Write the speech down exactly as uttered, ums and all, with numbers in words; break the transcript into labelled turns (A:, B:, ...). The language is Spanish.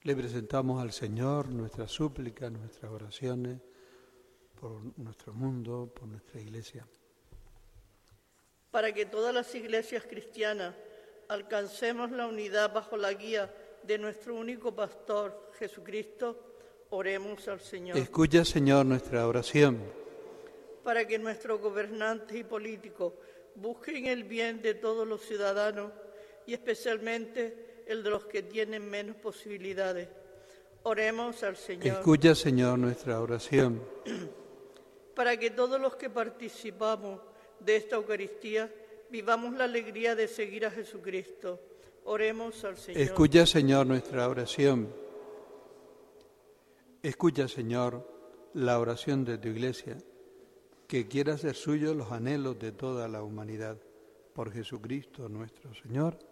A: Le presentamos al Señor nuestras súplicas, nuestras oraciones, por nuestro mundo, por nuestra Iglesia.
B: Para que todas las iglesias cristianas alcancemos la unidad bajo la guía de nuestro único pastor, Jesucristo, oremos al Señor.
A: Escucha, Señor, nuestra oración.
B: Para que nuestros gobernantes y políticos busquen el bien de todos los ciudadanos y especialmente el de los que tienen menos posibilidades. Oremos al Señor.
A: Escucha, Señor, nuestra oración.
B: Para que todos los que participamos de esta Eucaristía vivamos la alegría de seguir a Jesucristo. Oremos al Señor.
A: Escucha, Señor, nuestra oración. Escucha, Señor, la oración de tu Iglesia, que quiera hacer suyos los anhelos de toda la humanidad. Por Jesucristo nuestro Señor.